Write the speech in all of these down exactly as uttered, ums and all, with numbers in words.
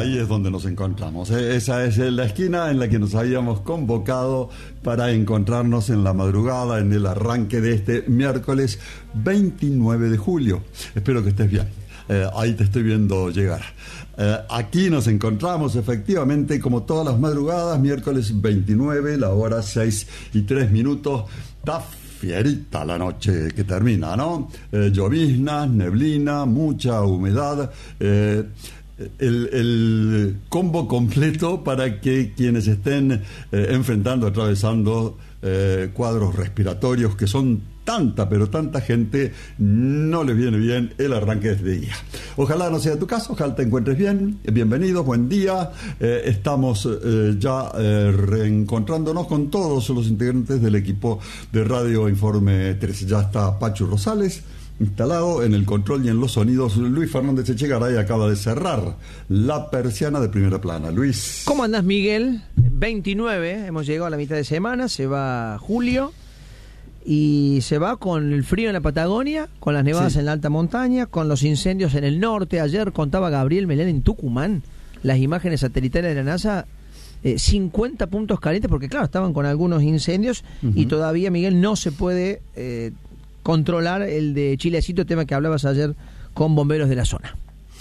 ahí es donde nos encontramos. Esa es la esquina en la que nos habíamos convocado para encontrarnos en la madrugada, en el arranque de este miércoles veintinueve de julio. Espero que estés bien. Eh, ahí te estoy viendo llegar. Eh, aquí nos encontramos efectivamente como todas las madrugadas, miércoles veintinueve, la hora seis y tres minutos. Está fierita la noche que termina, ¿no? Eh, lloviznas, neblina, mucha humedad. Eh, El, el combo completo para que quienes estén eh, enfrentando, atravesando eh, cuadros respiratorios, que son tanta, pero tanta gente, no les viene bien el arranque de este día. Ojalá no sea tu caso, ojalá te encuentres bien. Bienvenidos, buen día. Eh, estamos eh, ya eh, reencontrándonos con todos los integrantes del equipo de Radio Informe trece. Ya está Pachu Rosales instalado en el control y en los sonidos. Luis Fernández Echegaray acaba de cerrar la persiana de Primera Plana. Luis. ¿Cómo andás, Miguel? veintinueve, hemos llegado a la mitad de semana, se va julio y se va con el frío en la Patagonia, con las nevadas sí. en la alta montaña, con los incendios en el norte. Ayer contaba Gabriel Melén en Tucumán las imágenes satelitales de la NASA, eh, cincuenta puntos calientes, porque claro, estaban con algunos incendios uh-huh. y todavía, Miguel, no se puede eh, controlar el de Chilecito, tema que hablabas ayer con bomberos de la zona.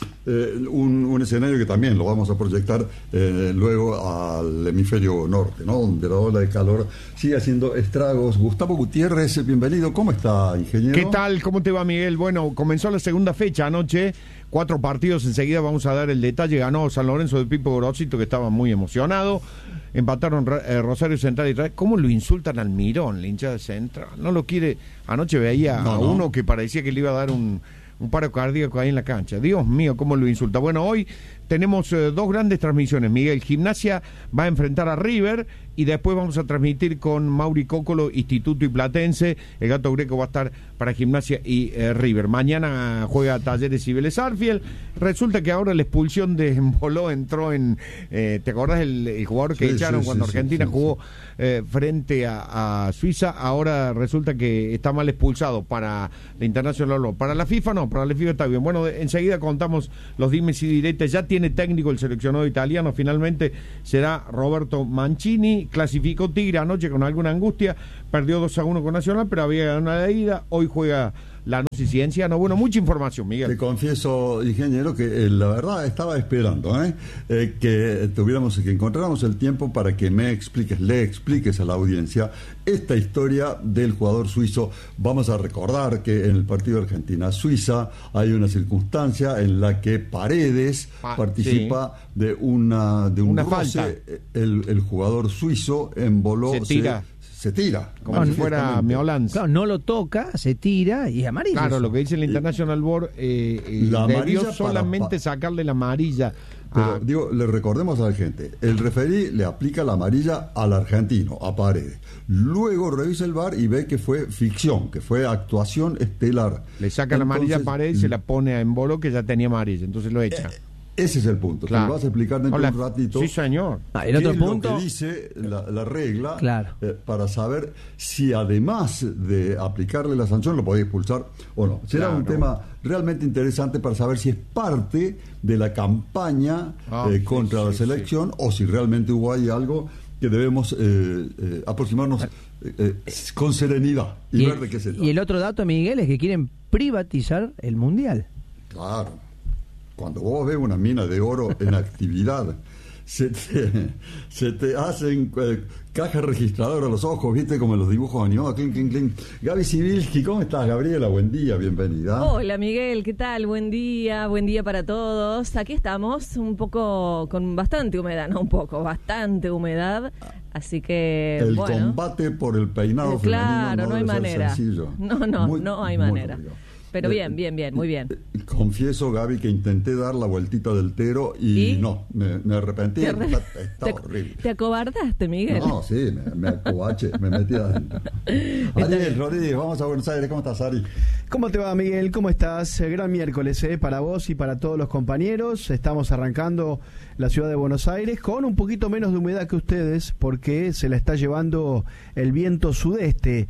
Eh, un, un escenario que también lo vamos a proyectar eh, luego al hemisferio norte, ¿no? Donde la ola de calor sigue haciendo estragos. Gustavo Gutiérrez, bienvenido. ¿Cómo está, ingeniero? ¿Qué tal? ¿Cómo te va, Miguel? Bueno, comenzó la segunda fecha anoche, cuatro partidos, enseguida vamos a dar el detalle. Ganó San Lorenzo de Pipo Grosito, que estaba muy emocionado. Empataron eh, Rosario Central y Real. ¿Cómo lo insultan al Mirón, la hinchada Central? No lo quiere. Anoche veía no, a no. uno que parecía que le iba a dar un, un paro cardíaco ahí en la cancha. Dios mío, cómo lo insulta. Bueno, hoy tenemos eh, dos grandes transmisiones, Miguel. Gimnasia va a enfrentar a River y después vamos a transmitir con Mauri Cócolo, Instituto y Platense. El Gato Greco va a estar para Gimnasia y eh, River. Mañana juega Talleres y Vélez Sarsfield. Resulta que ahora la expulsión de Embolo entró en... Eh, ¿te acordás el, el jugador que sí, echaron sí, cuando sí, Argentina sí, jugó sí. Eh, frente a, a Suiza? Ahora resulta que está mal expulsado para la Internacional. Para la FIFA no, para la FIFA está bien. Bueno, de, enseguida contamos los dimes y diretes. Ya tiene técnico el seleccionado italiano. Finalmente será Roberto Mancini. Clasificó Tigre anoche con alguna angustia, perdió dos a uno con Nacional, pero había ganado una de ida. Hoy juega la Ciencia. No, bueno, mucha información, Miguel. Te confieso, ingeniero, que eh, la verdad estaba esperando ¿eh? Eh, que tuviéramos, que encontráramos el tiempo para que me expliques, le expliques a la audiencia esta historia del jugador suizo. Vamos a recordar que en el partido Argentina-Suiza hay una circunstancia en la que Paredes ah, participa sí. de una de un una roce. Falta. El, el jugador suizo emboló, se tira. Se, se tira. Como si fuera Meolans. Claro, no lo toca, se tira y amarillo. Claro, lo que dice el International Board, eh, eh, la debió solamente para, sacarle la amarilla. Pero, a... digo, le recordemos a la gente, el referí le aplica la amarilla al argentino, a Paredes. Luego revisa el V A R y ve que fue ficción, que fue actuación estelar. Le saca Entonces, la amarilla a Paredes y se la pone a Embolo, que ya tenía amarilla, entonces lo echa. Eh, Ese es el punto. Claro. Te lo vas a explicar dentro de un ratito. Sí, señor. Ah, el otro ¿Qué punto es lo que dice la, la regla claro. eh, para saber si además de aplicarle la sanción lo podía expulsar o no? Será claro. un tema realmente interesante para saber si es parte de la campaña ah, eh, sí, contra sí, la selección sí. o si realmente hubo ahí algo que debemos eh, eh, aproximarnos eh, eh, con serenidad y, y ver de qué se trata. Y el otro dato, Miguel, es que quieren privatizar el Mundial. Claro. Cuando vos ves una mina de oro en actividad, se te, se te hacen eh, cajas registradoras a los ojos, ¿viste? Como en los dibujos animados. Clink, clink, clink. Gaby Sibilski, ¿cómo estás, Gabriela? Buen día, bienvenida. Hola, Miguel, ¿qué tal? Buen día, buen día para todos. Aquí estamos, un poco con bastante humedad, no un poco, bastante humedad. Así que, el bueno. combate por el peinado eh, claro, femenino no, no hay manera. Sencillo. No, no, muy, no hay manera. Muy Pero bien, bien, bien, muy bien. Confieso, Gaby, que intenté dar la vueltita del Tero y, ¿Y? no, me, me arrepentí. ¿Te arre... Está, está te, horrible. ¿Te acobardaste, Miguel? No, sí, me, me acobache, me metí adentro. Ariel Rodríguez, vamos a Buenos Aires. ¿Cómo estás, Ari? ¿Cómo te va, Miguel? ¿Cómo estás? Gran miércoles eh, para vos y para todos los compañeros. Estamos arrancando la ciudad de Buenos Aires con un poquito menos de humedad que ustedes porque se la está llevando el viento sudeste,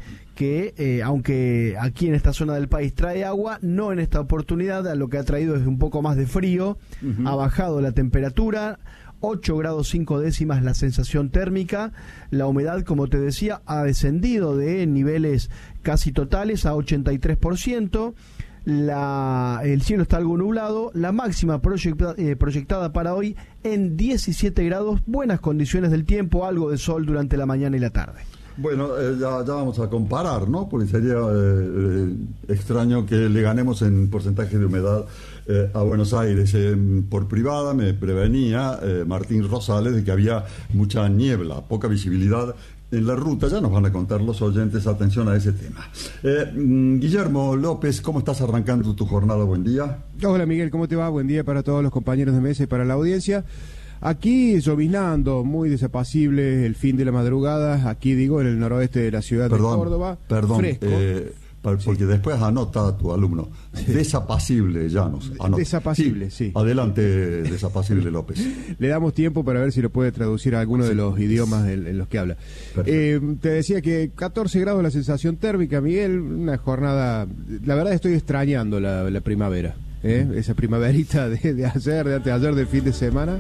que eh, aunque aquí en esta zona del país trae agua, no en esta oportunidad, lo que ha traído es un poco más de frío, uh-huh. Ha bajado la temperatura, ocho grados cinco décimas la sensación térmica, la humedad, como te decía, ha descendido de niveles casi totales a ochenta y tres por ciento, la, el cielo está algo nublado, la máxima proyecta, eh, proyectada para hoy en diecisiete grados, buenas condiciones del tiempo, algo de sol durante la mañana y la tarde. Bueno, eh, ya, ya vamos a comparar, ¿no? Porque sería eh, eh, extraño que le ganemos en porcentaje de humedad eh, a Buenos Aires. Eh, por privada me prevenía eh, Martín Rosales de que había mucha niebla, poca visibilidad en la ruta. Ya nos van a contar los oyentes, atención a ese tema. Eh, Guillermo López, ¿cómo estás arrancando tu jornada? Buen día. Hola Miguel, ¿cómo te va? Buen día para todos los compañeros de mesa y para la audiencia. Aquí lloviznando, muy desapacible el fin de la madrugada, aquí digo, en el noroeste de la ciudad perdón, de Córdoba. Perdón, fresco. Eh, porque sí. Después anota tu alumno. Sí. Desapacible, Llanos. Anota. Desapacible, sí. sí. Adelante, desapacible López. Le damos tiempo para ver si lo puede traducir a alguno sí. de los idiomas en, en los que habla. Eh, te decía que catorce grados la sensación térmica, Miguel, una jornada... La verdad estoy extrañando la, la primavera, ¿eh? Mm. Esa primaverita de, de ayer, de antes de ayer, del fin de semana.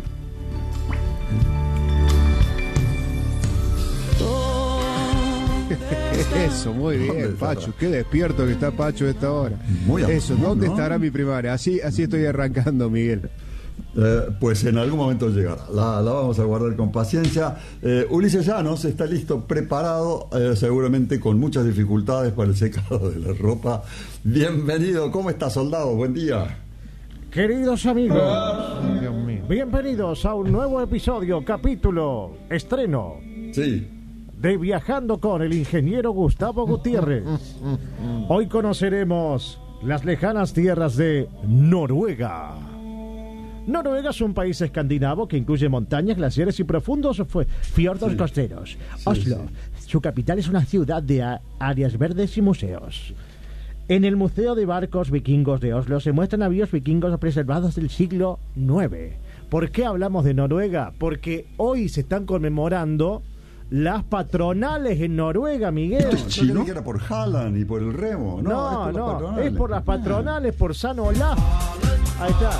Eso, muy bien, Pacho. Qué despierto que está Pacho a esta hora. Muy Eso, ¿dónde ¿no? estará mi primaria? Así, así estoy arrancando, Miguel. Eh, pues en algún momento llegará. La, la vamos a guardar con paciencia. Eh, Ulises Llanos está listo, preparado, eh, seguramente con muchas dificultades para el secado de la ropa. Bienvenido, ¿cómo está, soldado? Buen día. Queridos amigos, Dios mío. Bienvenidos a un nuevo episodio, capítulo, estreno. Sí. De Viajando con el ingeniero Gustavo Gutiérrez. Hoy conoceremos las lejanas tierras de Noruega. Noruega es un país escandinavo que incluye montañas, glaciares y profundos fiordos sí. costeros. Sí, Oslo, sí. Su capital es una ciudad de áreas verdes y museos. En el Museo de Barcos Vikingos de Oslo se muestran navíos vikingos preservados del siglo nueve. ¿Por qué hablamos de Noruega? Porque hoy se están conmemorando las patronales en Noruega, Miguel. ¿Esto es chino? Que era por Halland y por el remo. No, no, no es por las patronales, por San Olaf. Ahí está.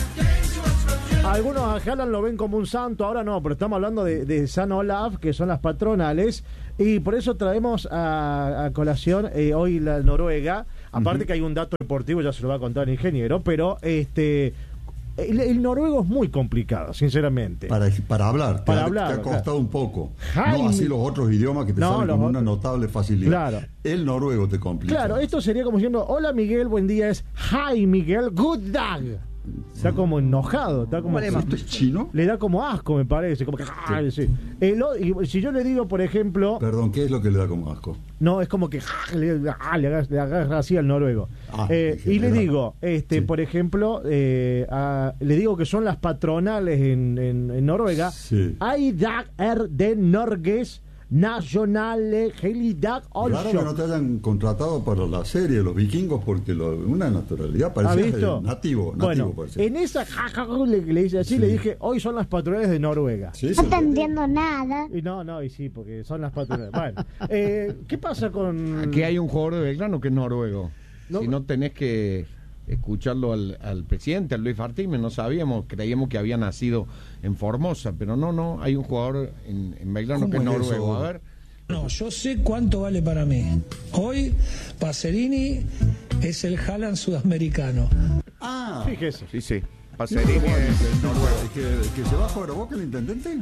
Algunos a Halland lo ven como un santo, ahora no, pero estamos hablando de, de San Olaf, que son las patronales, y por eso traemos a, a colación eh, hoy la Noruega. Aparte uh-huh. que hay un dato deportivo, ya se lo va a contar el ingeniero, pero este... El, el noruego es muy complicado, sinceramente. Para, para hablar, para te, hablar, te ha costado claro. un poco. Jaime... No así los otros idiomas que te no, salen con otros... una notable facilidad. Claro. El noruego te complica. Claro, esto sería como diciendo, hola Miguel, buen día, es hi Miguel, good day. Está como enojado, está como... ¿Esto es chino? Le da como asco, me parece, como que... Sí. Sí. El, y si yo le digo, por ejemplo... Perdón, ¿qué es lo que le da como asco? No, es como que le, le agarra así al noruego. Ah, eh, y le digo, este, sí. por ejemplo, eh, a, le digo que son las patronales en, en, en Noruega. Sí. I dag er de Norges Nationale Helligdag Claro que no te hayan contratado para la serie de los vikingos porque lo, una naturalidad parecía nativo, nativo bueno, en esa le, le dice así, sí. le dije, hoy son las patronales de Noruega. Sí, no está entendiendo nada. Y no, no, y sí, porque son las patronales. Bueno, eh, ¿qué pasa con...? Aquí hay un jugador de Belgrano que es noruego. No, si no tenés que escucharlo al, al presidente, al Luis Fartime, no sabíamos, creíamos que había nacido en Formosa, pero no, no, hay un jugador en, en Belgrano que es noruego. Eso? A ver. No, yo sé cuánto vale para mí. Hoy, Pacerini es el Haaland sudamericano. Ah, fíjese. Sí, sí. Pacerini es el noruego. ¿Que, que se va a jugar a Boca el intendente?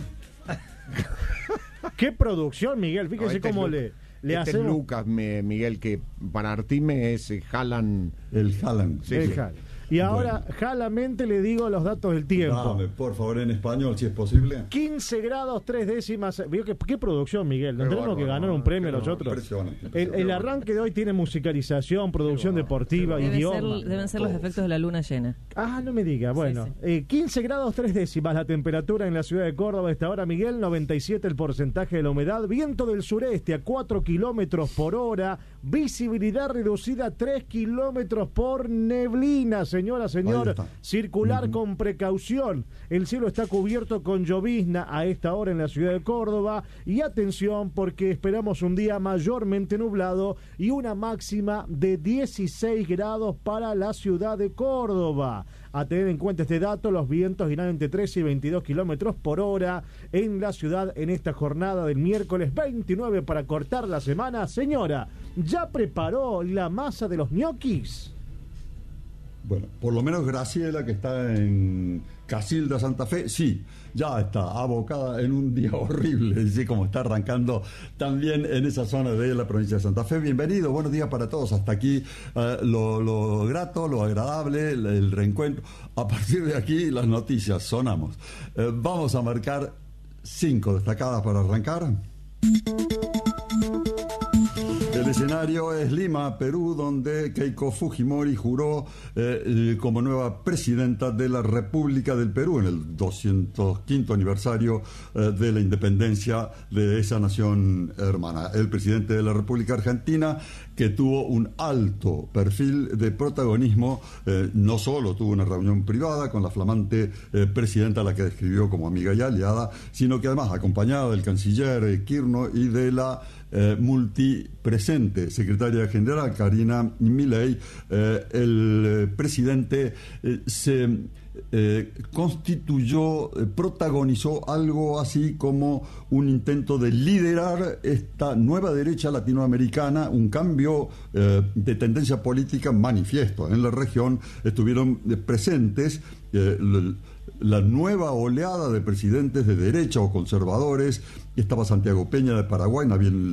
¿Qué producción, Miguel? Fíjese no, cómo le... Le este hacemos... es Lucas, me, Miguel, que para Artime es Haaland. El Haaland. Sí, el sí. Haaland. Y ahora, bueno. jalamente le digo los datos del tiempo. Dame, por favor, en español, si es posible. quince grados, tres décimas. ¿Vio qué, qué producción, Miguel? No tenemos que ganar un premio nosotros. El, el arranque de hoy tiene musicalización, producción deportiva, Debe idioma. Ser, deben ser los efectos de la luna llena. Ah, no me diga. Bueno, sí, sí. Eh, quince grados, tres décimas la temperatura en la ciudad de Córdoba a esta hora, Miguel. noventa y siete el porcentaje de la humedad. Viento del sureste a cuatro kilómetros por hora. Visibilidad reducida a tres kilómetros por neblina, señor. señora, señor, circular uh-huh. con precaución. El cielo está cubierto con llovizna a esta hora en la ciudad de Córdoba. Y atención, porque esperamos un día mayormente nublado y una máxima de dieciséis grados para la ciudad de Córdoba. A tener en cuenta este dato, los vientos irán entre trece y veintidós kilómetros por hora en la ciudad en esta jornada del miércoles veintinueve para cortar la semana. Señora, ¿ya preparó la masa de los ñoquis? Bueno, por lo menos Graciela, que está en Casilda, Santa Fe, sí, ya está abocada en un día horrible, así como está arrancando también en esa zona de la provincia de Santa Fe. Bienvenido, buenos días para todos. Hasta aquí eh, lo, lo grato, lo agradable, el, el reencuentro. A partir de aquí, las noticias, sonamos. Eh, vamos a marcar cinco destacadas para arrancar. El escenario es Lima, Perú, donde Keiko Fujimori juró eh, como nueva presidenta de la República del Perú en el doscientos quinto aniversario eh, de la independencia de esa nación hermana. El presidente de la República Argentina, que tuvo un alto perfil de protagonismo, eh, no solo tuvo una reunión privada con la flamante eh, presidenta, a la que describió como amiga y aliada, sino que además acompañada del canciller eh, Kirchner y de la Eh, multipresente secretaria general Karina Milei, eh, el eh, presidente eh, se eh, constituyó, eh, protagonizó algo así como un intento de liderar esta nueva derecha latinoamericana, un cambio eh, de tendencia política manifiesto. En la región estuvieron eh, presentes eh, l- la nueva oleada de presidentes de derecha o conservadores. Estaba Santiago Peña de Paraguay,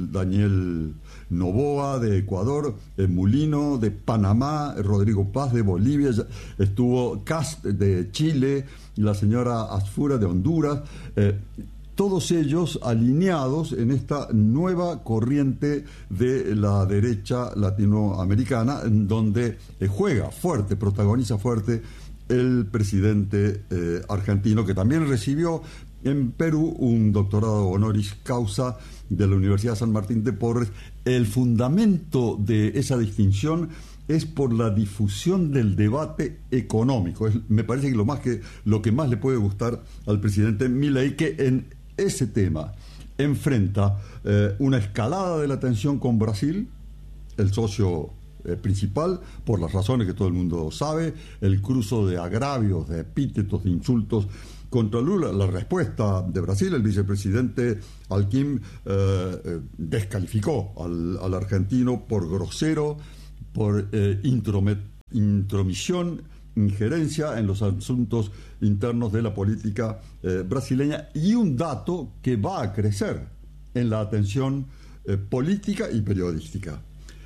Daniel Noboa de Ecuador, eh, Mulino de Panamá, Rodrigo Paz de Bolivia, estuvo Cast de Chile, la señora Asfura de Honduras, eh, todos ellos alineados en esta nueva corriente de la derecha latinoamericana, en donde eh, juega fuerte, protagoniza fuerte el presidente eh, argentino, que también recibió en Perú un doctorado honoris causa de la Universidad San Martín de Porres. El fundamento de esa distinción es por la difusión del debate económico. Es, me parece que lo más que lo que más le puede gustar al presidente Milei, que en ese tema enfrenta eh, una escalada de la tensión con Brasil, el socio Eh, principal, por las razones que todo el mundo sabe, el cruzo de agravios, de epítetos, de insultos contra Lula. La respuesta de Brasil, el vicepresidente Alquim eh, eh, descalificó al, al argentino por grosero, por eh, intromet, intromisión, injerencia en los asuntos internos de la política eh, brasileña, y un dato que va a crecer en la atención eh, política y periodística.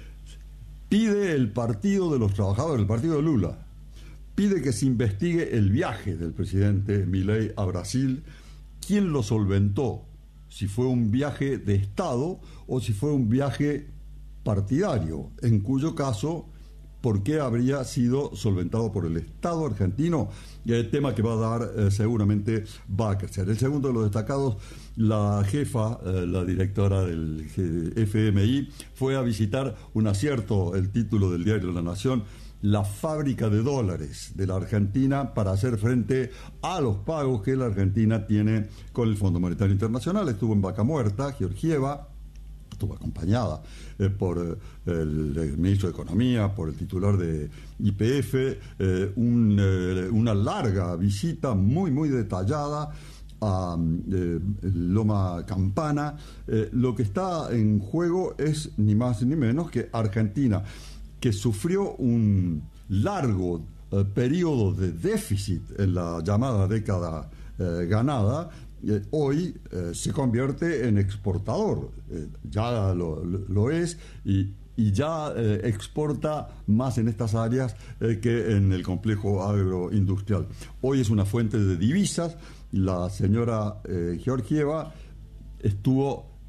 Pide el Partido de los Trabajadores, el partido de Lula, pide que se investigue el viaje del presidente Milei a Brasil, quién lo solventó, si fue un viaje de Estado o si fue un viaje partidario, en cuyo caso, ¿por qué habría sido solventado por el Estado argentino? Y el tema que va a dar eh, seguramente va a crecer. El segundo de los destacados, la jefa, eh, la directora del F M I, fue a visitar, un acierto, el título del diario La Nación, la fábrica de dólares de la Argentina para hacer frente a los pagos que la Argentina tiene con el Fondo Monetario Internacional. Estuvo en Vaca Muerta, Georgieva, estuvo acompañada eh, por eh, el, el ministro de Economía, por el titular de Y P F, eh, un, eh, una larga visita muy, muy detallada a eh, Loma Campana. Eh, lo que está en juego es ni más ni menos que Argentina, que sufrió un largo eh, periodo de déficit en la llamada década eh, ganada. Eh, hoy eh, se convierte en exportador, eh, ya lo, lo, lo es, y, y ya eh, exporta más en estas áreas eh, que en el complejo agroindustrial. Hoy es una fuente de divisas. La señora eh, Georgieva estuvo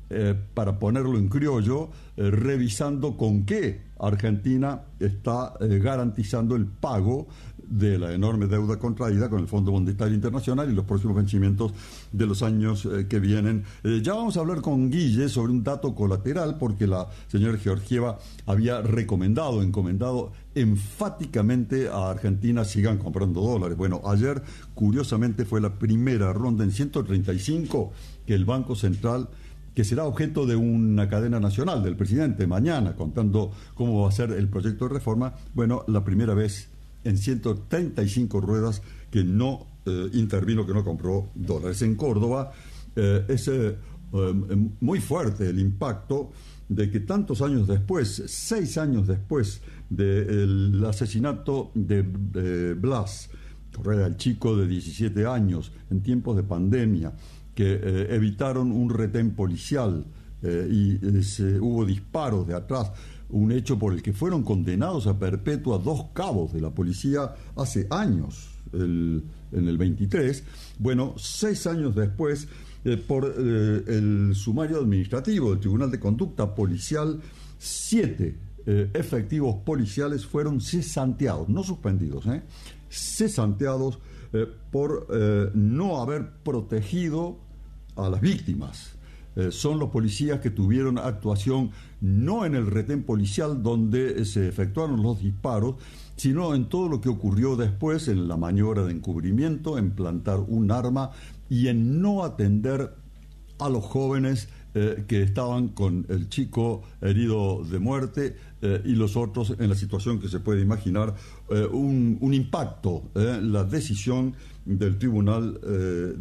eh, para ponerlo en criollo, eh, revisando con qué Argentina está eh, garantizando el pago de la enorme deuda contraída con el Fondo Monetario Internacional y los próximos vencimientos de los años eh, que vienen. Eh, ya vamos a hablar con Guille sobre un dato colateral, porque la señora Georgieva había recomendado, encomendado enfáticamente a Argentina sigan comprando dólares. Bueno, ayer, curiosamente, fue la primera ronda en ciento treinta y cinco que el Banco Central, que será objeto de una cadena nacional del presidente mañana, contando cómo va a ser el proyecto de reforma, bueno, la primera vez en ciento treinta y cinco ruedas que no eh, intervino, que no compró dólares. En Córdoba eh, es eh, eh, muy fuerte el impacto de que tantos años después, seis años después del asesinato de, de Blas Correa, el chico de diecisiete años, en tiempos de pandemia, que eh, evitaron un retén policial eh, y eh, se, hubo disparos de atrás, un hecho por el que fueron condenados a perpetua dos cabos de la policía hace años, el, en el veintitrés. Bueno, seis años después, eh, por eh, el sumario administrativo del Tribunal de Conducta Policial, siete eh, efectivos policiales fueron cesanteados, no suspendidos, eh, cesanteados eh, por eh, no haber protegido a las víctimas. Eh, son los policías que tuvieron actuación no en el retén policial donde se efectuaron los disparos, sino en todo lo que ocurrió después, en la maniobra de encubrimiento, en plantar un arma y en no atender a los jóvenes eh, que estaban con el chico herido de muerte eh, y los otros en la situación que se puede imaginar, eh, un, un impacto, eh, la decisión del Tribunal eh,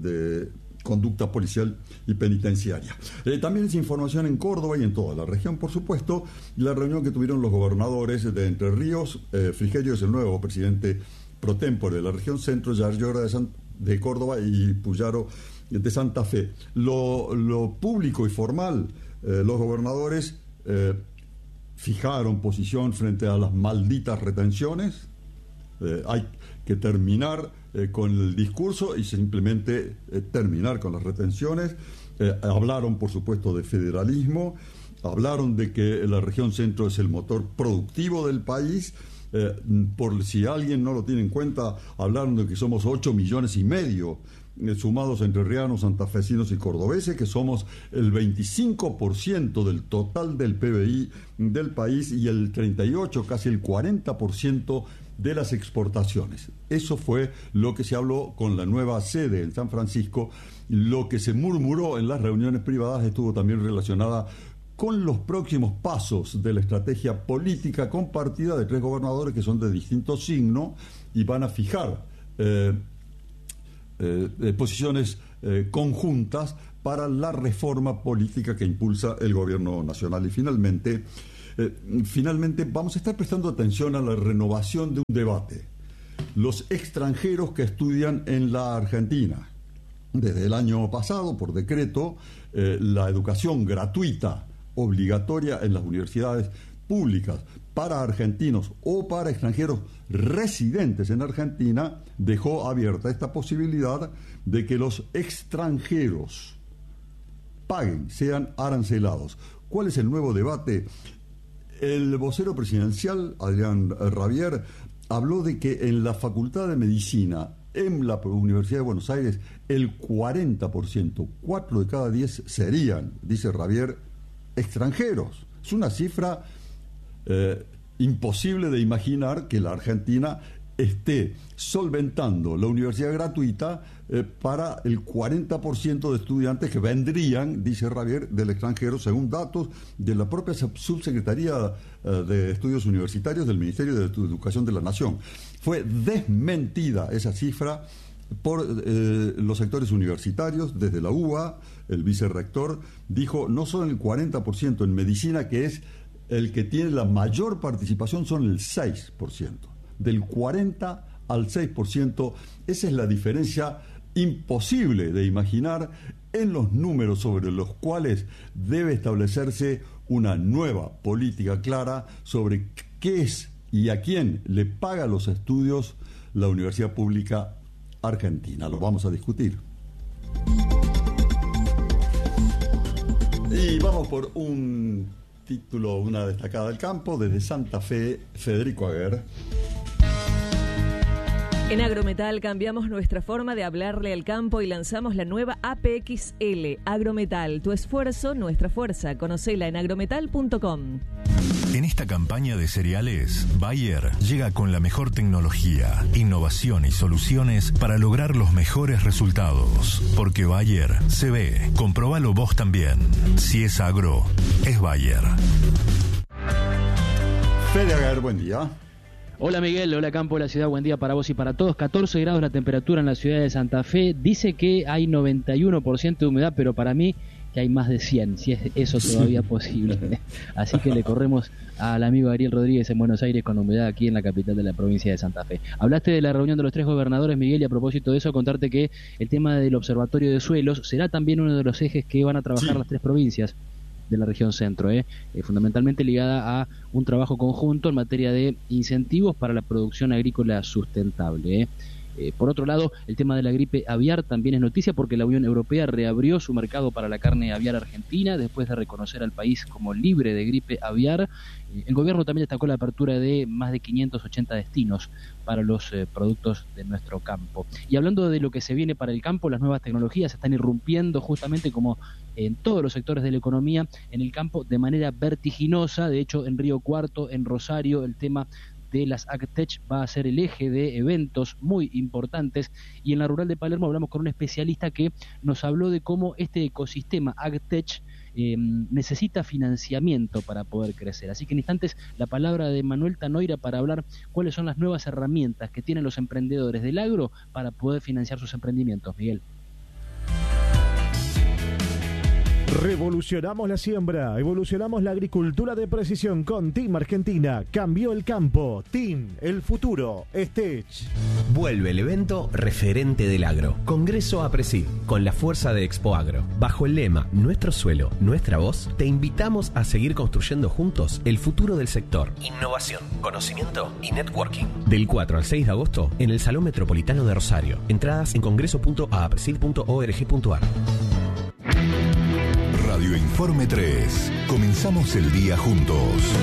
de Conducta Policial y Penitenciaria. Eh, también es información en Córdoba y en toda la región, por supuesto, la reunión que tuvieron los gobernadores de Entre Ríos. eh, Frigerio es el nuevo presidente pro tempore de la región centro, Yarlora de, San, de Córdoba y Puyaro de Santa Fe. Lo, lo público y formal, eh, los gobernadores eh, fijaron posición frente a las malditas retenciones. Eh, hay que terminar eh, con el discurso y simplemente eh, terminar con las retenciones. Eh, hablaron, por supuesto, de federalismo, hablaron de que la región centro es el motor productivo del país. Eh, por si alguien no lo tiene en cuenta, hablaron de que somos ocho millones y medio eh, sumados entre rianos, santafesinos y cordobeses, que somos el veinticinco por ciento del total del P B I del país y el treinta y ocho, casi el cuarenta por ciento de las exportaciones. Eso fue lo que se habló con la nueva sede en San Francisco. Lo que se murmuró en las reuniones privadas estuvo también relacionada con los próximos pasos de la estrategia política compartida de tres gobernadores que son de distinto signo y van a fijar eh, eh, posiciones eh, conjuntas para la reforma política que impulsa el gobierno nacional. Y finalmente, eh, finalmente vamos a estar prestando atención a la renovación de un debate. Los extranjeros que estudian en la Argentina. Desde el año pasado, por decreto, eh, la educación gratuita obligatoria en las universidades públicas para argentinos o para extranjeros residentes en Argentina dejó abierta esta posibilidad de que los extranjeros paguen, sean arancelados. ¿Cuál es el nuevo debate? El vocero presidencial, Adrián Rabier, habló de que en la Facultad de Medicina en la Universidad de Buenos Aires el cuarenta por ciento, cuatro de cada diez serían, dice Rabier, extranjeros. Es una cifra eh, imposible de imaginar que la Argentina esté solventando la universidad gratuita eh, para el cuarenta por ciento de estudiantes que vendrían, dice Rabier, del extranjero, según datos de la propia Subsecretaría eh, de Estudios Universitarios del Ministerio de Educación de la Nación. Fue desmentida esa cifra por eh, los sectores universitarios. Desde la U B A, el vicerrector dijo, no son el cuarenta por ciento en medicina, que es el que tiene la mayor participación, son el seis por ciento. Del cuarenta al seis por ciento, esa es la diferencia imposible de imaginar en los números sobre los cuales debe establecerse una nueva política clara sobre qué es y a quién le paga los estudios la Universidad Pública Argentina. Lo vamos a discutir. Y vamos por un título, una destacada del campo, desde Santa Fe, Federico Aguer. En Agrometal cambiamos nuestra forma de hablarle al campo y lanzamos la nueva A P X L. Agrometal, tu esfuerzo, nuestra fuerza. Conocela en agrometal punto com. En esta campaña de cereales, Bayer llega con la mejor tecnología, innovación y soluciones para lograr los mejores resultados. Porque Bayer se ve. Comprobalo vos también. Si es agro, es Bayer. Fede Aguer, buen día. Hola Miguel, hola campo de la ciudad, buen día para vos y para todos. catorce grados la temperatura en la ciudad de Santa Fe. Dice que hay noventa y uno por ciento de humedad, pero para mí que hay más de cien, si es eso todavía sí. posible. Así que le corremos al amigo Ariel Rodríguez en Buenos Aires con humedad aquí en la capital de la provincia de Santa Fe. Hablaste de la reunión de los tres gobernadores, Miguel, y a propósito de eso, contarte que el tema del observatorio de suelos será también uno de los ejes que van a trabajar sí. las tres provincias de la región centro, ¿eh? Eh, fundamentalmente ligada a un trabajo conjunto en materia de incentivos para la producción agrícola sustentable. ¿eh? Eh, por otro lado, el tema de la gripe aviar también es noticia porque la Unión Europea reabrió su mercado para la carne aviar argentina después de reconocer al país como libre de gripe aviar. Eh, el gobierno también destacó la apertura de más de quinientos ochenta destinos para los eh, productos de nuestro campo. Y hablando de lo que se viene para el campo, las nuevas tecnologías están irrumpiendo justamente como en todos los sectores de la economía, en el campo de manera vertiginosa. De hecho, en Río Cuarto, en Rosario, el tema de las AgTech va a ser el eje de eventos muy importantes, y en la rural de Palermo hablamos con un especialista que nos habló de cómo este ecosistema AgTech eh, necesita financiamiento para poder crecer. Así que en instantes la palabra de Manuel Tanoira para hablar cuáles son las nuevas herramientas que tienen los emprendedores del agro para poder financiar sus emprendimientos. Miguel. Revolucionamos la siembra, evolucionamos la agricultura de precisión con Team Argentina. Cambió el campo. Team, el futuro. Stech. Vuelve el evento referente del agro. Congreso APRESID, con la fuerza de Expo Agro. Bajo el lema Nuestro suelo, nuestra voz, te invitamos a seguir construyendo juntos el futuro del sector. Innovación, conocimiento y networking. Del cuatro al seis de agosto en el Salón Metropolitano de Rosario. Entradas en congreso punto apresid punto org punto ar. Radio Informe tres. Comenzamos el día juntos.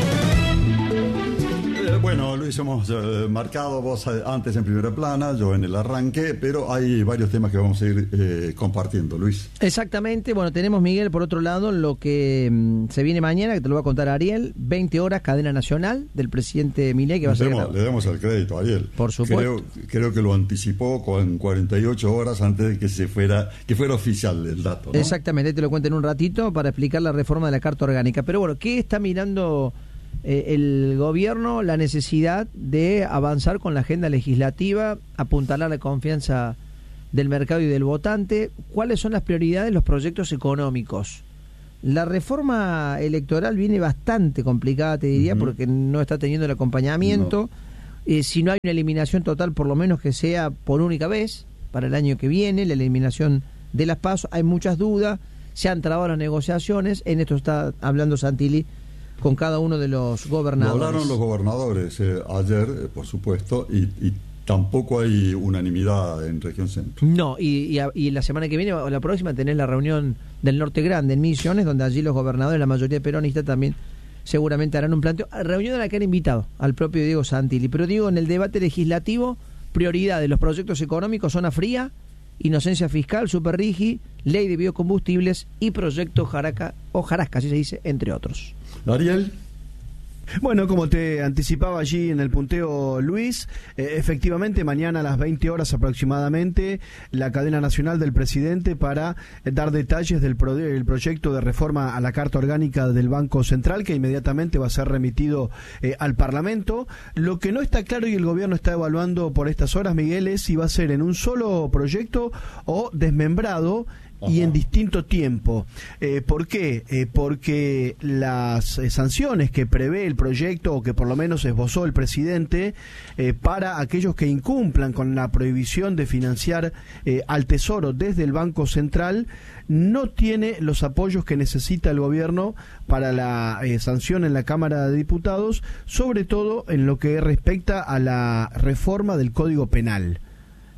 Eh, bueno, Luis, hemos eh, marcado vos antes en primera plana, yo en el arranque, pero hay varios temas que vamos a ir eh, compartiendo, Luis. Exactamente. Bueno, tenemos, Miguel, por otro lado, lo que mm, se viene mañana, que te lo va a contar Ariel, veinte horas, cadena nacional del presidente Milei, que va a ser... Le damos el crédito a Ariel. Por supuesto. Creo, creo que lo anticipó con cuarenta y ocho horas antes de que se fuera, que fuera oficial el dato, ¿no? Exactamente, te lo cuento en un ratito para explicar la reforma de la Carta Orgánica. Pero bueno, ¿qué está mirando eh, el gobierno? La necesidad de avanzar con la agenda legislativa, apuntalar la confianza del mercado y del votante. ¿Cuáles son las prioridades? Los proyectos económicos. La reforma electoral viene bastante complicada, te diría, uh-huh. porque no está teniendo el acompañamiento. No. Eh, si no hay una eliminación total, por lo menos que sea por única vez para el año que viene, la eliminación de las PASO. Hay muchas dudas, se han trabado las negociaciones, en esto está hablando Santilli con cada uno de los gobernadores. Lo hablaron los gobernadores eh, ayer, eh, por supuesto, y, y tampoco hay unanimidad en Región Centro. No, y, y, y la semana que viene o la próxima tenés la reunión del Norte Grande en Misiones, donde allí los gobernadores, la mayoría peronistas, también seguramente harán un planteo. Reunión a la que han invitado al propio Diego Santilli. Pero digo, en el debate legislativo, prioridad de los proyectos económicos, zona fría, inocencia fiscal, superrigi, ley de biocombustibles y proyecto Jaraca, o Jarasca, así se dice, entre otros. Ariel. Bueno, como te anticipaba allí en el punteo Luis, eh, efectivamente mañana a las veinte horas aproximadamente la cadena nacional del presidente para eh, dar detalles del pro el proyecto de reforma a la Carta Orgánica del Banco Central, que inmediatamente va a ser remitido eh, al Parlamento. Lo que no está claro y el gobierno está evaluando por estas horas, Miguel, es si va a ser en un solo proyecto o desmembrado y en distinto tiempo. Eh, ¿Por qué? Eh, porque las eh, sanciones que prevé el proyecto, o que por lo menos esbozó el presidente, eh, para aquellos que incumplan con la prohibición de financiar eh, al Tesoro desde el Banco Central, no tiene los apoyos que necesita el gobierno para la eh, sanción en la Cámara de Diputados, sobre todo en lo que respecta a la reforma del Código Penal.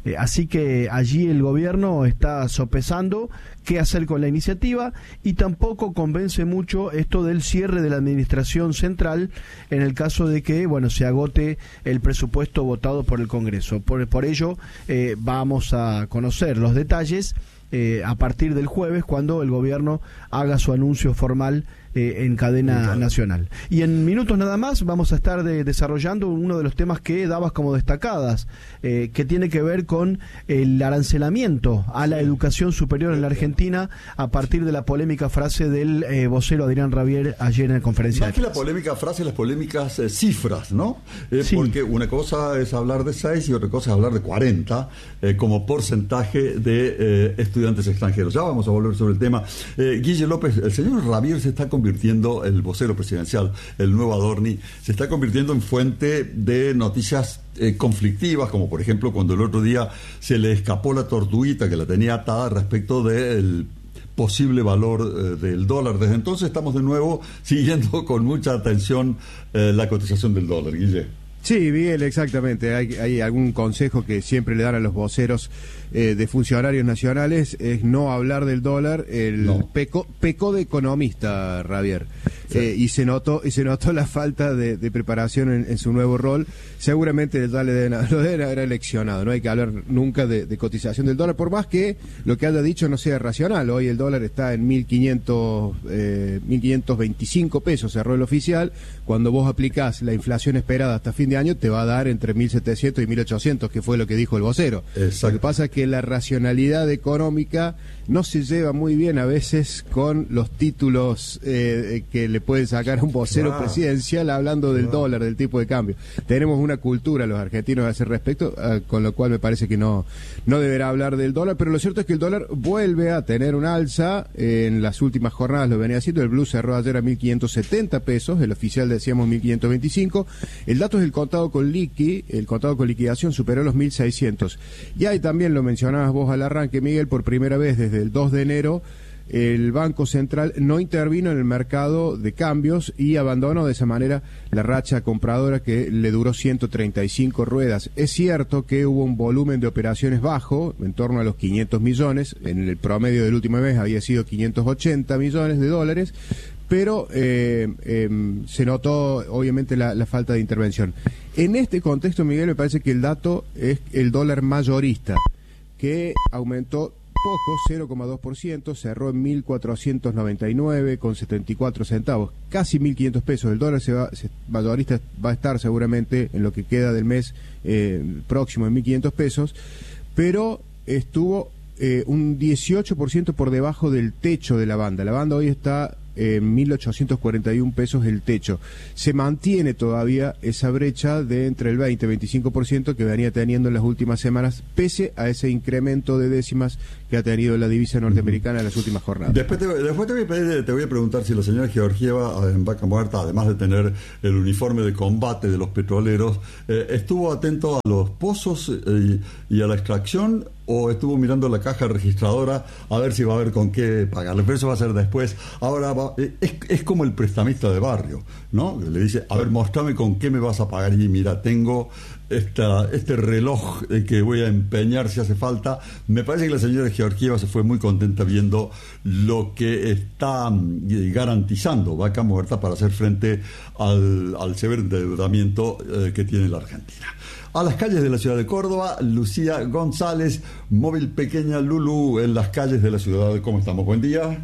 Eh, así que allí el gobierno está sopesando qué hacer con la iniciativa y tampoco convence mucho esto del cierre de la administración central en el caso de que, bueno, se agote el presupuesto votado por el Congreso. Por, por ello, eh, vamos a conocer los detalles eh, a partir del jueves cuando el gobierno haga su anuncio formal Eh, en cadena claro. nacional. Y en minutos nada más vamos a estar de, desarrollando uno de los temas que dabas como destacadas, eh, que tiene que ver con el arancelamiento a la educación superior en la Argentina a partir de la polémica frase del eh, vocero Adrián Rabier ayer en la conferencia. Más que la polémica frase, las polémicas eh, cifras, ¿no? Eh, sí. Porque una cosa es hablar de seis y otra cosa es hablar de cuarenta eh, como porcentaje de eh, estudiantes extranjeros. Ya vamos a volver sobre el tema. Eh, Guille López, el señor Rabier se está convirtiendo, el vocero presidencial, el nuevo Adorni, se está convirtiendo en fuente de noticias eh, conflictivas, como por ejemplo cuando el otro día se le escapó la tortuguita que la tenía atada respecto del posible valor eh, del dólar. Desde entonces estamos de nuevo siguiendo con mucha atención eh, la cotización del dólar, Guille. Sí, Miguel, exactamente. Hay, hay algún consejo que siempre le dan a los voceros eh, de funcionarios nacionales, es no hablar del dólar. El no. pecó, pecó de economista, Rabier. Sí. Eh, y se notó y se notó la falta de, de preparación en, en su nuevo rol. Seguramente ya le deben, lo deben haber eleccionado. No hay que hablar nunca de, de cotización del dólar, por más que lo que haya dicho no sea racional. Hoy el dólar está en mil quinientos, eh, mil quinientos veinticinco pesos, cerró el oficial. Cuando vos aplicás la inflación esperada hasta fin de año, te va a dar entre mil setecientos y mil ochocientos, que fue lo que dijo el vocero. Exacto. Lo que pasa es que la racionalidad económica no se lleva muy bien a veces con los títulos eh, que le pueden sacar a un vocero claro. presidencial hablando del claro. dólar, del tipo de cambio. Tenemos una cultura los argentinos a ese respecto, eh, con lo cual me parece que no, no deberá hablar del dólar, pero lo cierto es que el dólar vuelve a tener un alza. Eh, en las últimas jornadas lo venía haciendo. El blue cerró ayer a mil quinientos setenta pesos, el oficial decíamos mil quinientos veinticinco. El dato es el contado con liqui, el contado con liquidación superó los mil seiscientos. Y ahí también lo mencionabas vos al arranque, Miguel, por primera vez desde el dos de enero, el Banco Central no intervino en el mercado de cambios y abandonó de esa manera la racha compradora que le duró ciento treinta y cinco ruedas. Es cierto que hubo un volumen de operaciones bajo, en torno a los quinientos millones, en el promedio del último mes había sido quinientos ochenta millones de dólares, pero eh, eh, se notó obviamente la, la falta de intervención. En este contexto, Miguel, me parece que el dato es el dólar mayorista, que aumentó poco, cero coma dos por ciento, cerró en mil cuatrocientos noventa y nueve con setenta y cuatro centavos, casi mil quinientos pesos. El dólar se va, se, mayorista va a estar seguramente en lo que queda del mes eh, próximo en mil quinientos pesos, pero estuvo eh, un dieciocho por ciento por debajo del techo de la banda. La banda hoy está en mil ochocientos cuarenta y uno pesos el techo. Se mantiene todavía esa brecha de entre el veinte y veinticinco por ciento que venía teniendo en las últimas semanas, pese a ese incremento de décimas que ha tenido la divisa norteamericana en las últimas jornadas. Después te, después te, voy, a pedir, te voy a preguntar si la señora Georgieva en Vaca Muerta, además de tener el uniforme de combate de los petroleros, eh, estuvo atento a los pozos eh, y a la extracción, o estuvo mirando la caja registradora a ver si va a haber con qué pagarle. Pero eso va a ser después. Ahora va, es, es como el prestamista de barrio, ¿no? Le dice, a ver, mostrame con qué me vas a pagar. Y mira, tengo esta, este reloj que voy a empeñar si hace falta. Me parece que la señora Georgieva se fue muy contenta viendo lo que está garantizando Vaca Muerta para hacer frente al, al severo endeudamiento eh, que tiene la Argentina. A las calles de la ciudad de Córdoba, Lucía González, móvil pequeña Lulú en las calles de la ciudad. ¿Cómo estamos? Buen día.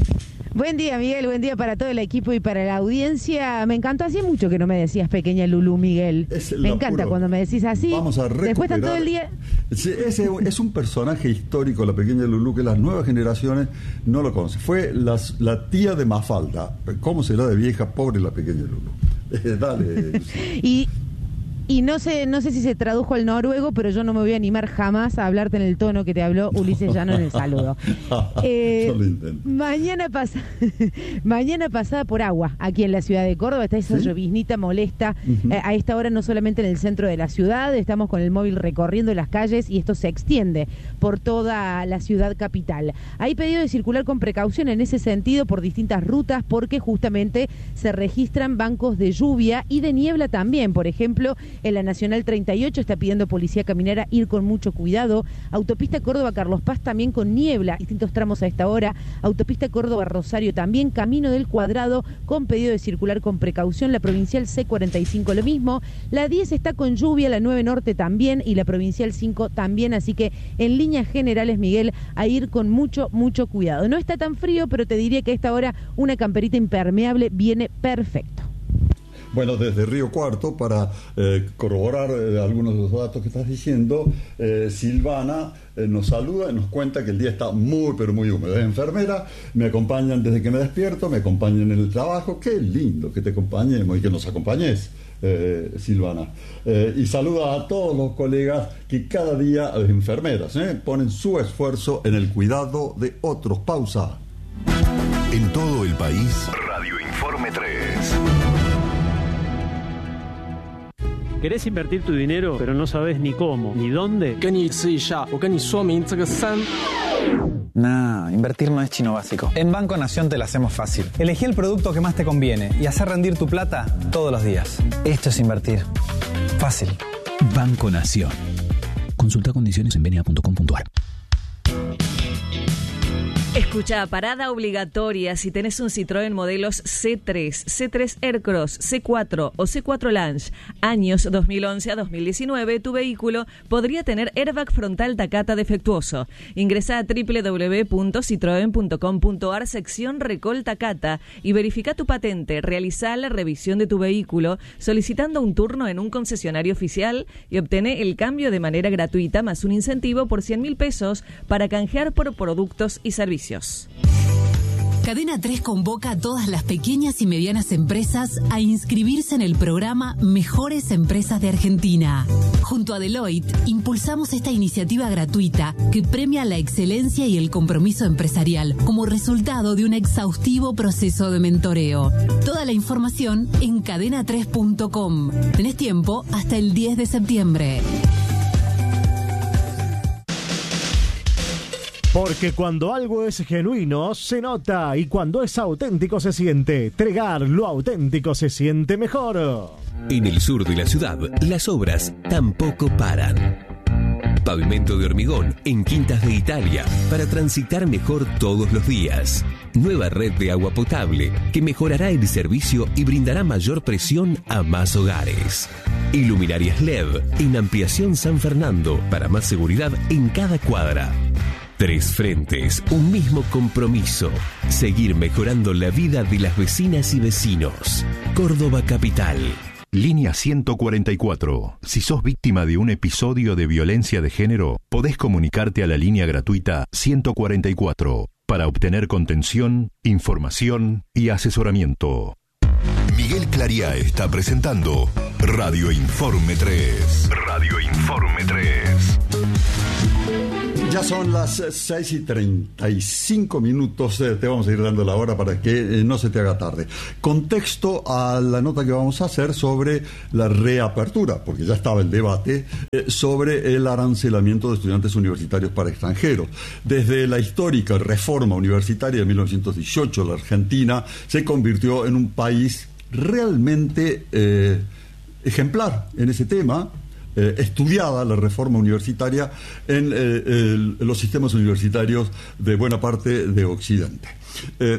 Buen día, Miguel, buen día para todo el equipo y para la audiencia. Me encantó, hacía mucho que no me decías pequeña Lulú, Miguel. Me encanta cuando me decís así. Vamos a recuperar. Después están todo el día. Ese es un personaje histórico, la pequeña Lulú, que las nuevas generaciones no lo conocen. Fue las, la tía de Mafalda. ¿Cómo será de vieja, pobre la pequeña Lulú? Eh, dale. y... Y no sé, no sé si se tradujo al noruego, pero yo no me voy a animar jamás a hablarte en el tono que te habló Ulises Llano en el saludo. Eh, mañana pasa, mañana pasada por agua, aquí en la ciudad de Córdoba, está esa ¿Sí? lloviznita molesta. Uh-huh. Eh, a esta hora no solamente en el centro de la ciudad, estamos con el móvil recorriendo las calles y esto se extiende por toda la ciudad capital. Hay pedido de circular con precaución en ese sentido por distintas rutas, porque justamente se registran bancos de lluvia y de niebla también. Por ejemplo, En la Nacional treinta y ocho está pidiendo Policía Caminera ir con mucho cuidado. Autopista Córdoba-Carlos Paz también con niebla, distintos tramos a esta hora. Autopista Córdoba-Rosario también, Camino del Cuadrado con pedido de circular con precaución. La provincial C cuarenta y cinco lo mismo. La diez está con lluvia, la nueve Norte también y la provincial cinco también, así que en líneas generales, Miguel, a ir con mucho, mucho cuidado. No está tan frío, pero te diría que a esta hora una camperita impermeable viene perfecto. Bueno, desde Río Cuarto, para eh, corroborar eh, algunos de los datos que estás diciendo, eh, Silvana eh, nos saluda y nos cuenta que el día está muy, pero muy húmedo. Es enfermera, me acompañan desde que me despierto, me acompañan en el trabajo. Qué lindo que te acompañemos y que nos acompañes, eh, Silvana. Eh, y saluda a todos los colegas que cada día, las enfermeras, eh, ponen su esfuerzo en el cuidado de otros. Pausa. En todo el país, Radio Informe tres. ¿Querés invertir tu dinero, pero no sabes ni cómo, ni dónde? Nah, invertir no es chino básico. En Banco Nación te lo hacemos fácil. Elegí el producto que más te conviene y hacer rendir tu plata todos los días. Esto es invertir. Fácil. Banco Nación. Consulta condiciones en benia punto com punto ar. Escucha, parada obligatoria si tenés un Citroën modelos C tres, C tres Aircross, C cuatro o C cuatro Lounge, años dos mil once a dos mil diecinueve, tu vehículo podría tener airbag frontal Takata defectuoso. Ingresa a doble u doble u doble u punto citroen punto com punto ar, sección Recol Takata, y verifica tu patente. Realiza la revisión de tu vehículo solicitando un turno en un concesionario oficial y obtené el cambio de manera gratuita más un incentivo por cien mil pesos para canjear por productos y servicios. Cadena tres convoca a todas las pequeñas y medianas empresas a inscribirse en el programa Mejores Empresas de Argentina. Junto a Deloitte, impulsamos esta iniciativa gratuita que premia la excelencia y el compromiso empresarial como resultado de un exhaustivo proceso de mentoreo. Toda la información en cadena tres punto com. Tenés tiempo hasta el diez de septiembre. Porque cuando algo es genuino, se nota, y cuando es auténtico se siente. Tregar, lo auténtico se siente mejor. En el sur de la ciudad, las obras tampoco paran. Pavimento de hormigón en Quintas de Italia para transitar mejor todos los días. Nueva red de agua potable que mejorará el servicio y brindará mayor presión a más hogares. Iluminarias L E D en Ampliación San Fernando para más seguridad en cada cuadra. Tres frentes, un mismo compromiso. Seguir mejorando la vida de las vecinas y vecinos. Córdoba Capital. Línea ciento cuarenta y cuatro. Si sos víctima de un episodio de violencia de género, podés comunicarte a la línea gratuita ciento cuarenta y cuatro para obtener contención, información y asesoramiento. Miguel Clariá está presentando Radio Informe tres. Radio Informe tres. Ya son las seis y treinta y cinco minutos, eh, te vamos a ir dando la hora para que eh, no se te haga tarde. Contexto a la nota que vamos a hacer sobre la reapertura, porque ya estaba el debate, eh, sobre el arancelamiento de estudiantes universitarios para extranjeros. Desde la histórica reforma universitaria de mil novecientos dieciocho, la Argentina se convirtió en un país realmente eh, ejemplar en ese tema. Eh, estudiada la reforma universitaria en eh, el, los sistemas universitarios de buena parte de Occidente. Eh,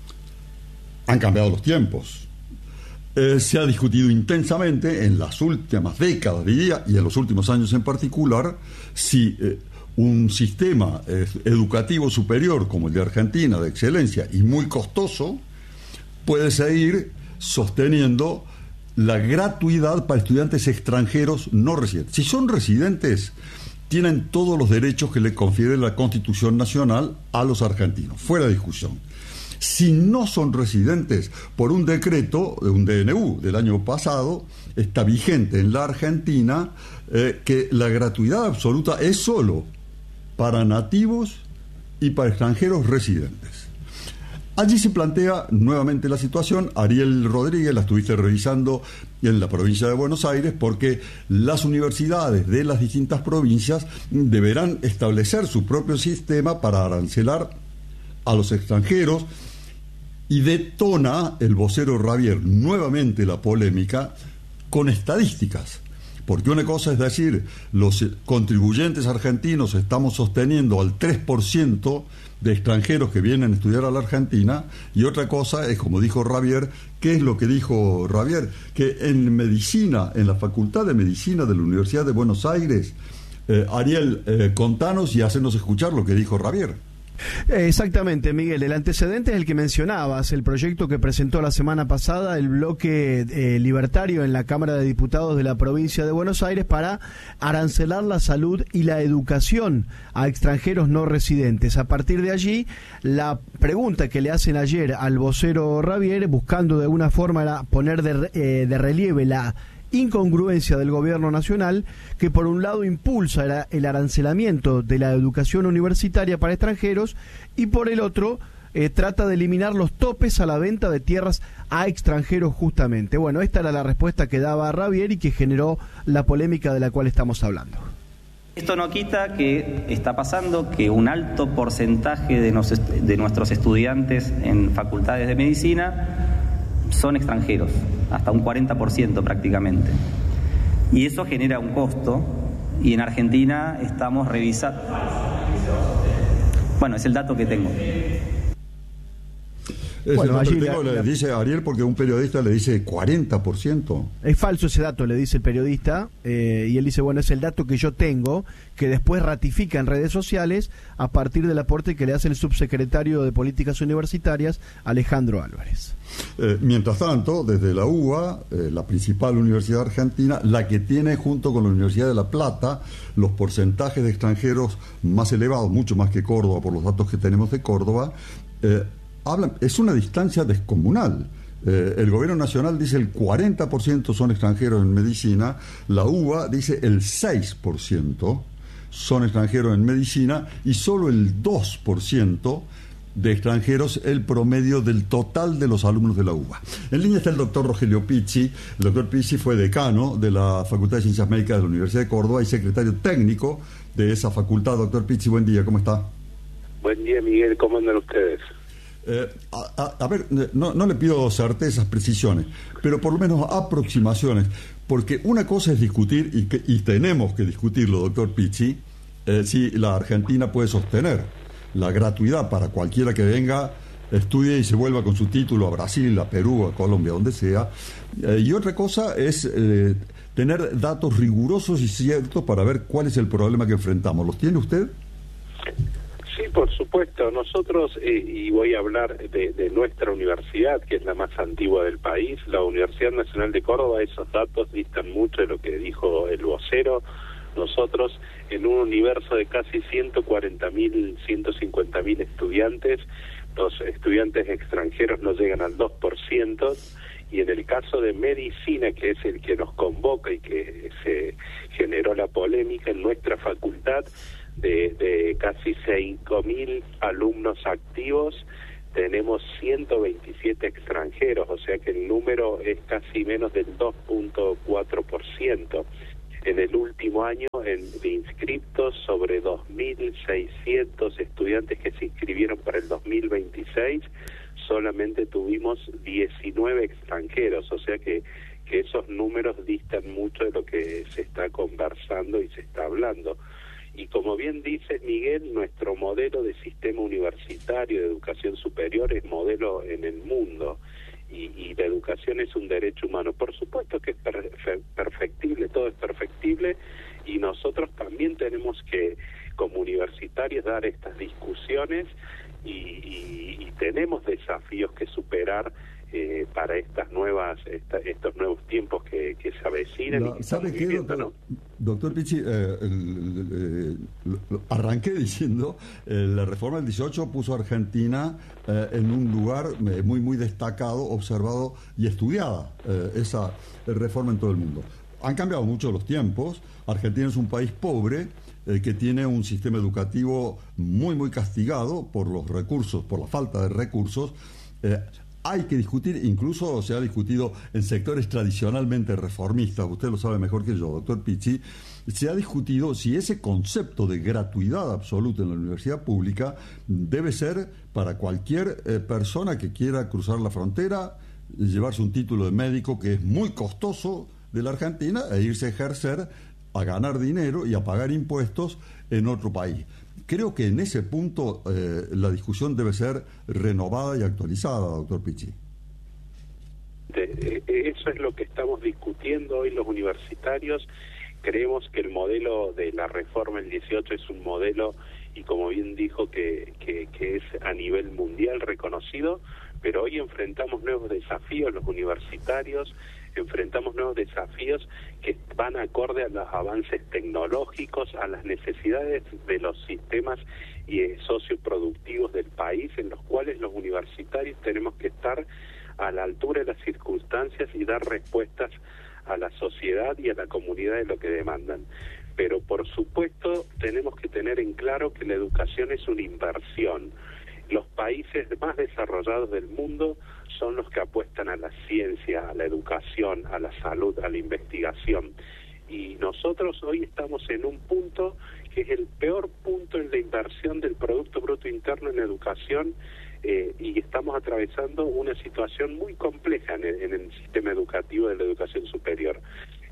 han cambiado los tiempos. Eh, se ha discutido intensamente en las últimas décadas, diría, y en los últimos años en particular, si eh, un sistema eh, educativo superior como el de Argentina, de excelencia y muy costoso, puede seguir sosteniendo la gratuidad para estudiantes extranjeros no residentes. Si son residentes, tienen todos los derechos que le confiere la Constitución Nacional a los argentinos, fuera de discusión. Si no son residentes, por un decreto de un D N U del año pasado, está vigente en la Argentina eh, que la gratuidad absoluta es solo para nativos y para extranjeros residentes. Allí se plantea nuevamente la situación. Ariel Rodríguez, la estuviste revisando en la provincia de Buenos Aires, porque las universidades de las distintas provincias deberán establecer su propio sistema para arancelar a los extranjeros, y detona el vocero Ravier nuevamente la polémica con estadísticas. Porque una cosa es decir, los contribuyentes argentinos estamos sosteniendo al tres por ciento de extranjeros que vienen a estudiar a la Argentina, y otra cosa es, como dijo Javier, ¿qué es lo que dijo Javier? Que en medicina, en la Facultad de Medicina de la Universidad de Buenos Aires, eh, Ariel, eh, contanos y hacenos escuchar lo que dijo Javier. Exactamente, Miguel. El antecedente es el que mencionabas, el proyecto que presentó la semana pasada el bloque eh, libertario en la Cámara de Diputados de la provincia de Buenos Aires para arancelar la salud y la educación a extranjeros no residentes. A partir de allí, la pregunta que le hacen ayer al vocero Javier, buscando de alguna forma era poner de, eh, de relieve la incongruencia del gobierno nacional, que por un lado impulsa el arancelamiento de la educación universitaria para extranjeros y por el otro eh, trata de eliminar los topes a la venta de tierras a extranjeros justamente. Bueno, esta era la respuesta que daba Javier y que generó la polémica de la cual estamos hablando. Esto no quita que está pasando que un alto porcentaje de, nos, de nuestros estudiantes en facultades de medicina son extranjeros, hasta un cuarenta por ciento prácticamente. Y eso genera un costo, y en Argentina estamos revisando... Bueno, es el dato que tengo. Es bueno, allí la, tengo, le la, dice Ariel porque un periodista le dice cuarenta por ciento. Es falso ese dato, le dice el periodista, eh, y él dice, bueno, es el dato que yo tengo, que después ratifica en redes sociales a partir del aporte que le hace el subsecretario de Políticas Universitarias, Alejandro Álvarez. Eh, mientras tanto, desde la U B A, eh, la principal universidad argentina, la que tiene junto con la Universidad de La Plata los porcentajes de extranjeros más elevados, mucho más que Córdoba por los datos que tenemos de Córdoba, eh, hablan, es una distancia descomunal. Eh, el gobierno nacional dice el cuarenta por ciento son extranjeros en medicina, la U B A dice el seis por ciento son extranjeros en medicina y solo el dos por ciento de extranjeros el promedio del total de los alumnos de la U B A. En línea está el doctor Rogelio Pizzi. El doctor Pizzi fue decano de la Facultad de Ciencias Médicas de la Universidad de Córdoba y secretario técnico de esa facultad. Doctor Pizzi, buen día, ¿cómo está? Buen día, Miguel, ¿cómo andan ustedes? Eh, a, a, a ver, no, no le pido certezas, precisiones, pero por lo menos aproximaciones, porque una cosa es discutir, y, que, y tenemos que discutirlo, doctor Pizzi, eh, si la Argentina puede sostener la gratuidad para cualquiera que venga, estudie y se vuelva con su título a Brasil, a Perú, a Colombia, donde sea. Eh, y otra cosa es eh, tener datos rigurosos y ciertos para ver cuál es el problema que enfrentamos. ¿Los tiene usted? Sí, por supuesto. Nosotros, eh, y voy a hablar de, de nuestra universidad, que es la más antigua del país, la Universidad Nacional de Córdoba, esos datos distan mucho de lo que dijo el vocero. Nosotros, en un universo de casi ciento cuarenta mil, ciento cincuenta mil estudiantes, los estudiantes extranjeros no llegan al dos por ciento, y en el caso de medicina, que es el que nos convoca y que se generó la polémica en nuestra facultad, de, de casi cinco mil alumnos activos, tenemos ciento veintisiete extranjeros, o sea que el número es casi menos del dos punto cuatro por ciento. En el último año, en, de inscriptos, sobre dos mil seiscientos estudiantes que se inscribieron para el dos mil veintiséis, solamente tuvimos diecinueve extranjeros, o sea que, que esos números distan mucho de lo que se está conversando y se está hablando. Y como bien dice Miguel, nuestro modelo de sistema universitario de educación superior es modelo en el mundo. Y, y la educación es un derecho humano. Por supuesto que es per, perfectible, todo es perfectible, y nosotros también tenemos que, como universitarios, dar estas discusiones y, y, y tenemos desafíos que superar eh, para estas nuevas esta, estos nuevos tiempos que, que se avecinan. No, y que ¿sabe qué, viviendo, doctor, ¿no? doctor Pizzi? Eh, eh, eh, arranqué diciendo eh, la reforma del dieciocho puso a Argentina eh, en un lugar eh, muy muy destacado, observado y estudiada eh, esa reforma en todo el mundo. Han cambiado mucho los tiempos. Argentina es un país pobre eh, que tiene un sistema educativo muy muy castigado por los recursos, por la falta de recursos. Eh, Hay que discutir, incluso se ha discutido en sectores tradicionalmente reformistas, usted lo sabe mejor que yo, doctor Pizzi, se ha discutido si ese concepto de gratuidad absoluta en la universidad pública debe ser para cualquier eh, persona que quiera cruzar la frontera, llevarse un título de médico que es muy costoso de la Argentina e irse a ejercer, a ganar dinero y a pagar impuestos en otro país. Creo que en ese punto eh, la discusión debe ser renovada y actualizada, doctor Pichi. De, eso es lo que estamos discutiendo hoy los universitarios. Creemos que el modelo de la reforma del dieciocho es un modelo, y como bien dijo, que, que, que es a nivel mundial reconocido, pero hoy enfrentamos nuevos desafíos los universitarios, enfrentamos nuevos desafíos que van acorde a los avances tecnológicos, a las necesidades de los sistemas y eh, socioproductivos del país, en los cuales los universitarios tenemos que estar a la altura de las circunstancias y dar respuestas a la sociedad y a la comunidad de lo que demandan. Pero por supuesto tenemos que tener en claro que la educación es una inversión. Los países más desarrollados del mundo son los que apuestan a la ciencia, a la educación, a la salud, a la investigación. Y nosotros hoy estamos en un punto que es el peor punto en la inversión del Producto Bruto Interno en educación, eh, y estamos atravesando una situación muy compleja en el, en el sistema educativo de la educación superior.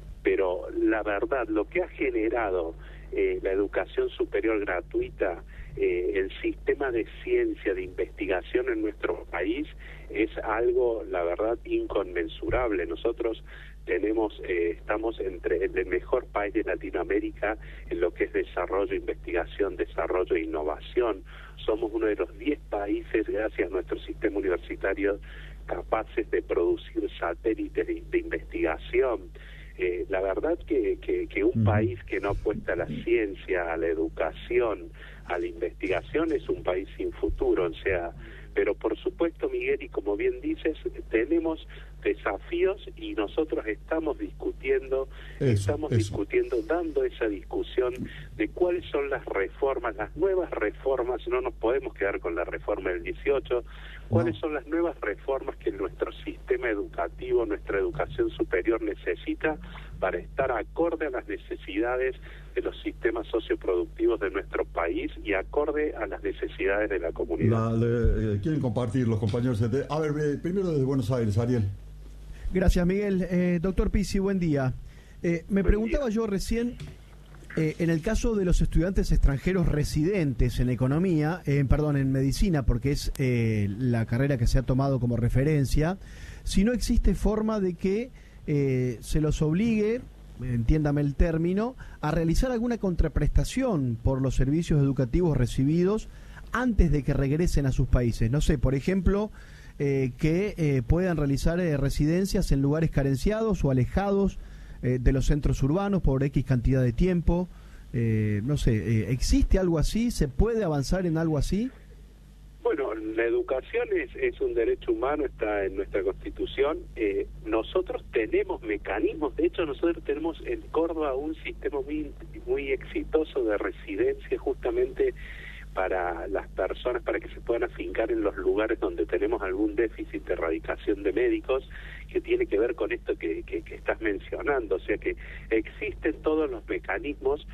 Pero la verdad, lo que ha generado eh, la educación superior gratuita, eh, el sistema de ciencia, de investigación en nuestro país, es algo, la verdad, inconmensurable. Nosotros tenemos, eh, estamos entre el mejor país de Latinoamérica en lo que es desarrollo, investigación, desarrollo e innovación. Somos uno de los diez países, gracias a nuestro sistema universitario, capaces de producir satélites de, de investigación. Eh, la verdad que, que, que un país que no apuesta a la ciencia, a la educación, a la investigación, es un país sin futuro. O sea, pero por supuesto, Miguel, y como bien dices, tenemos desafíos y nosotros estamos discutiendo, eso, estamos eso. discutiendo, dando esa discusión de cuáles son las reformas, las nuevas reformas. No nos podemos quedar con la reforma del dieciocho, cuáles no. son las nuevas reformas que nuestro sistema educativo, nuestra educación superior necesita para estar acorde a las necesidades de los sistemas socioproductivos de nuestro país y acorde a las necesidades de la comunidad. La, le, eh, ¿Quieren compartir los compañeros? De, a ver, eh, primero desde Buenos Aires, Ariel. Gracias, Miguel. Eh, doctor Pizzi, buen día. Eh, me buen preguntaba día. yo recién, eh, en el caso de los estudiantes extranjeros residentes en economía, eh, perdón, en medicina, porque es eh, la carrera que se ha tomado como referencia, si no existe forma de que eh, se los obligue, entiéndame el término, a realizar alguna contraprestación por los servicios educativos recibidos antes de que regresen a sus países. No sé, por ejemplo, eh, que eh, puedan realizar eh, residencias en lugares carenciados o alejados eh, de los centros urbanos por X cantidad de tiempo. Eh, no sé, eh, ¿existe algo así? ¿Se puede avanzar en algo así? Bueno, la educación es, es un derecho humano, está en nuestra Constitución. Eh, nosotros tenemos mecanismos, de hecho nosotros tenemos en Córdoba un sistema muy, muy exitoso de residencia justamente para las personas, para que se puedan afincar en los lugares donde tenemos algún déficit de erradicación de médicos, que tiene que ver con esto que, que, que estás mencionando. O sea que existen todos los mecanismos